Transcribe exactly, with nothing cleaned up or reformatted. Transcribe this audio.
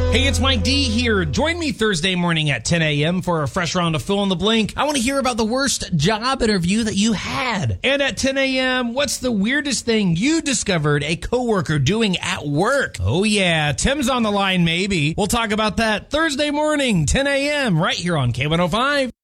Hey, it's Mike D here. Join me Thursday morning at ten a.m. for a fresh round of Fill in the Blank. I want to hear about the worst job interview that you had. And at ten a.m., what's the weirdest thing you discovered a coworker doing at work? Oh yeah, Tim's on the line maybe. We'll talk about that Thursday morning, ten a.m. right here on K one oh five.